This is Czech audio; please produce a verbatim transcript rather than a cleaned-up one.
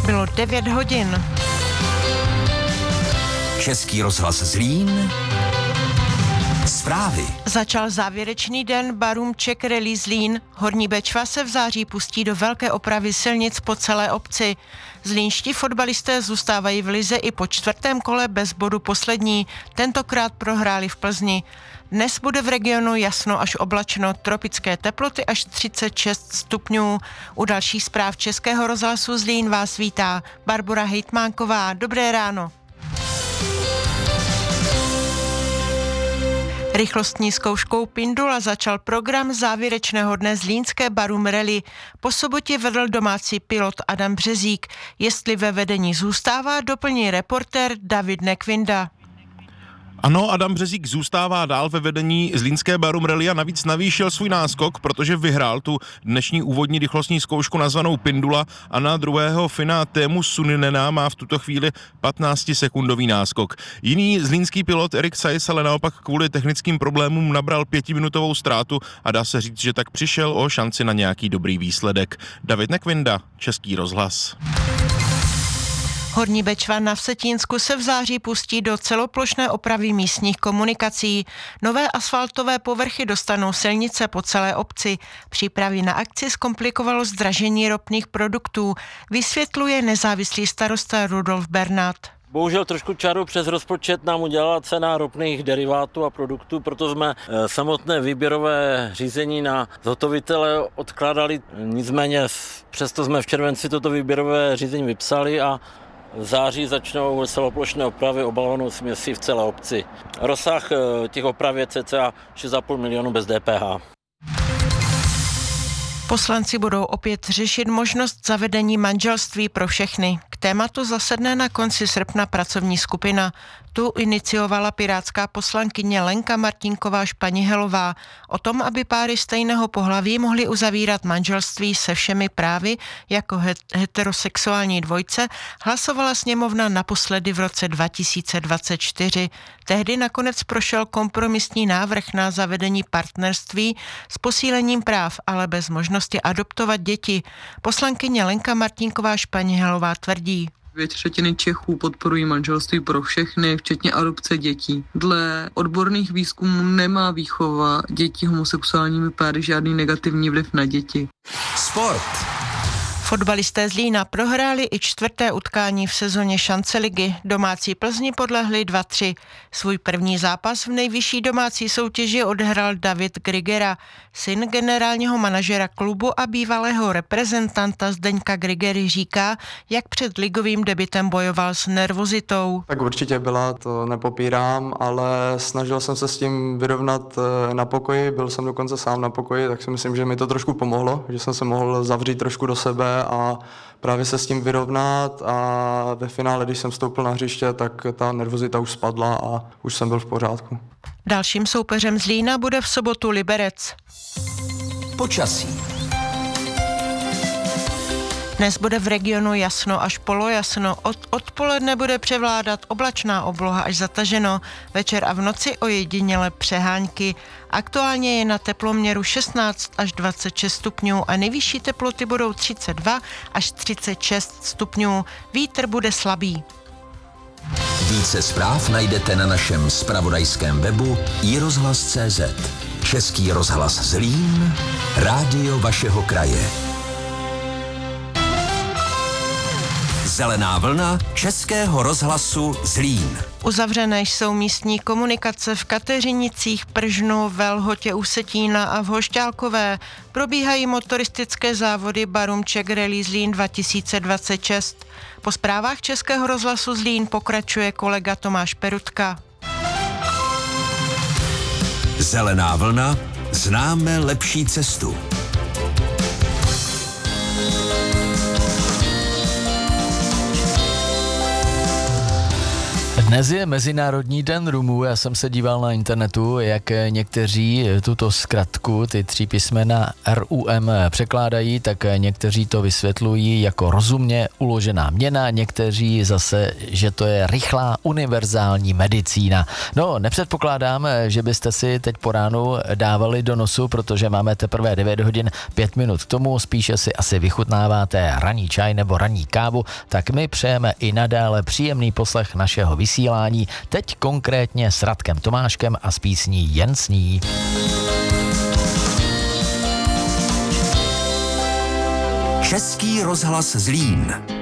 Bylo devět hodin. Český rozhlas Zlín. Zprávy. Začal závěrečný den Barum Czech Rally Zlín. Horní Bečva se v září pustí do velké opravy silnic po celé obci. Zlínští fotbalisté zůstávají v lize i po čtvrtém kole bez bodu poslední. Tentokrát prohráli v Plzni. Dnes bude v regionu jasno až oblačno, tropické teploty až třicet šest stupňů. U dalších zpráv Českého rozhlasu Zlín vás vítá Barbora Hejtmánková. Dobré ráno. Rychlostní zkouškou Pindula začal program závěrečného dne zlínské Barum Rally. Po sobotě vedl domácí pilot Adam Březík. Jestli ve vedení zůstává, doplní reportér David Nekvinda. Ano, Adam Březík zůstává dál ve vedení zlínské Barum Rally a navíc navýšil svůj náskok, protože vyhrál tu dnešní úvodní rychlostní zkoušku nazvanou Pindula a na druhého Fina Teemu Suninena má v tuto chvíli patnáctisekundový náskok. Jiný zlínský pilot Erik Sajs ale naopak kvůli technickým problémům nabral pětiminutovou ztrátu a dá se říct, že tak přišel o šanci na nějaký dobrý výsledek. David Nekvinda, Český rozhlas. Horní Bečva na Vsetínsku se v září pustí do celoplošné opravy místních komunikací. Nové asfaltové povrchy dostanou silnice po celé obci. Přípravy na akci zkomplikovalo zdražení ropných produktů, vysvětluje nezávislý starosta Rudolf Bernát. Bohužel trošku čaru přes rozpočet nám udělala cena ropných derivátů a produktů, proto jsme samotné výběrové řízení na zhotovitele odkládali. Nicméně přesto jsme v červenci toto výběrové řízení vypsali a v září začnou celoplošné opravy obalovanou směsí v celé obci. Rozsah těch oprav je cca šest a půl milionu bez D P H. Poslanci budou opět řešit možnost zavedení manželství pro všechny. K tématu zasedne na konci srpna pracovní skupina. Tu iniciovala pirátská poslankyně Lenka Martinková Španihelová. O tom, aby páry stejného pohlaví mohly uzavírat manželství se všemi právy jako heterosexuální dvojce, hlasovala sněmovna naposledy v roce dva tisíce dvacet čtyři. Tehdy nakonec prošel kompromisní návrh na zavedení partnerství s posílením práv, ale bez možnosti adoptovat děti. Poslankyně Lenka Martinková Španihelová tvrdí: Dvě třetiny Čechů podporují manželství pro všechny, včetně adopce dětí. Dle odborných výzkumů nemá výchova dětí homosexuálními páry žádný negativní vliv na děti. Sport. Fotbalisté Zlína prohráli i čtvrté utkání v sezóně šance ligy. Domácí Plzni podlehli dva tři. Svůj první zápas v nejvyšší domácí soutěži odehrál David Grigera, syn generálního manažera klubu a bývalého reprezentanta Zdeňka Grigery říká, jak před ligovým debutem bojoval s nervozitou. Tak určitě byla, to nepopírám, ale snažil jsem se s tím vyrovnat na pokoji, byl jsem dokonce sám na pokoji, tak si myslím, že mi to trošku pomohlo, že jsem se mohl zavřít trošku do sebe a právě se s tím vyrovnat a ve finále, když jsem vstoupil na hřiště, tak ta nervozita už spadla a už jsem byl v pořádku. Dalším soupeřem Zlína bude v sobotu Liberec. Počasí. Dnes bude v regionu jasno až polojasno. Od odpoledne bude převládat oblačná obloha až zataženo. Večer a v noci ojediněle přehánky. Aktuálně je na teploměru šestnáct až dvacet šest stupňů a nejvyšší teploty budou třicet dva až třicet šest stupňů. Vítr bude slabý. Více zpráv najdete na našem zpravodajském webu i rozhlas tečka cé zet. Český rozhlas Zlín, rádio vašeho kraje. Zelená vlna Českého rozhlasu Zlín. Uzavřené jsou místní komunikace v Kateřinicích, Pržnu, Velhotě u Setína a v Hošťálkové. Probíhají motoristické závody Barum Czech Rally Zlín dva tisíce dvacet šest. Po zprávách Českého rozhlasu Zlín pokračuje kolega Tomáš Perutka. Zelená vlna, známe lepší cestu. Dnes je Mezinárodní den rumu, já jsem se díval na internetu, jak někteří tuto zkratku, ty tři písmena R U M překládají, tak někteří to vysvětlují jako rozumně uložená měna, někteří zase, že to je rychlá univerzální medicína. No, nepředpokládám, že byste si teď po ránu dávali do nosu, protože máme teprve devět hodin pět minut k tomu, spíše si asi vychutnáváte ranní čaj nebo ranní kávu, tak my přejeme i nadále příjemný poslech našeho vysílání, teď konkrétně s Radkem Tomáškem a s písní Jen sní. Český rozhlas Zlín.